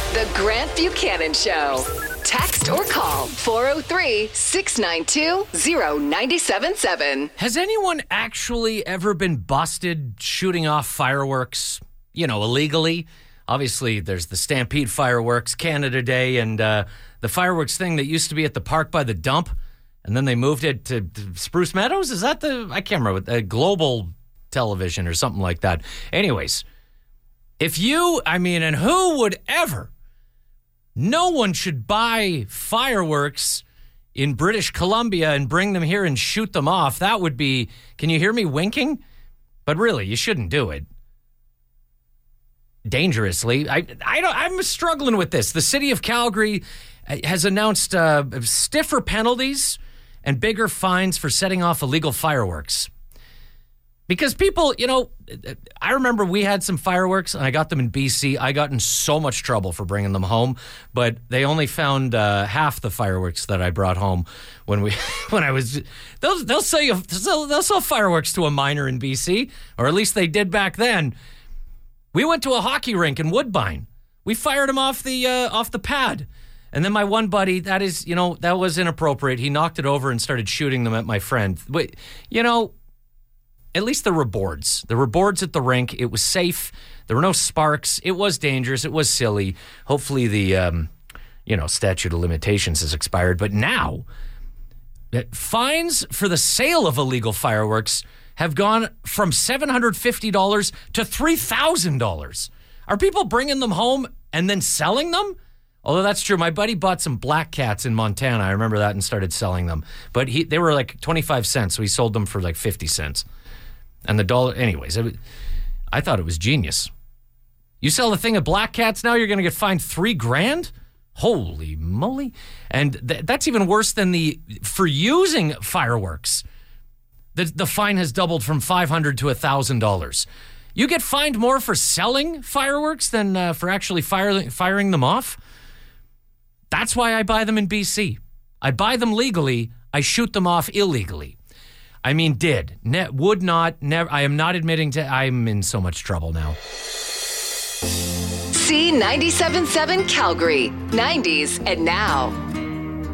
The Grant Buchanan Show. Text or call 403-692-0977. Has anyone actually ever been busted shooting off fireworks, illegally? Obviously, there's the Stampede fireworks, Canada Day, and the fireworks thing that used to be at the park by the dump, and then they moved it to Spruce Meadows? Is that I can't remember, Global Television or something like that. Anyways, and who would ever? No one should buy fireworks in British Columbia and bring them here and shoot them off. That would be, can you hear me winking? But really, you shouldn't do it. Dangerously. I'm struggling with this. The city of Calgary has announced stiffer penalties and bigger fines for setting off illegal fireworks. Because people, I remember we had some fireworks and I got them in BC. I got in so much trouble for bringing them home, but they only found half the fireworks that I brought home when I was. They'll sell fireworks to a minor in BC, or at least they did back then. We went to a hockey rink in Woodbine. We fired them off the pad, and then my one buddy, that was inappropriate. He knocked it over and started shooting them at my friend. But at least there were boards. There were boards at the rink. It was safe. There were no sparks. It was dangerous. It was silly. Hopefully the, statute of limitations has expired. But now, fines for the sale of illegal fireworks have gone from $750 to $3,000. Are people bringing them home and then selling them? Although that's true. My buddy bought some Black Cats in Montana. I remember that, and started selling them. But they were like 25 cents, so he sold them for like 50 cents. And the dollar, anyways, I thought it was genius. You sell a thing of Black Cats now, you're going to get fined $3,000? Holy moly. And that's even worse than for using fireworks. The fine has doubled from $500 to $1,000. You get fined more for selling fireworks than for actually firing them off? That's why I buy them in BC. I buy them legally. I shoot them off illegally. I am not admitting to, I'm in so much trouble now. C97.7 Calgary, 90s and now.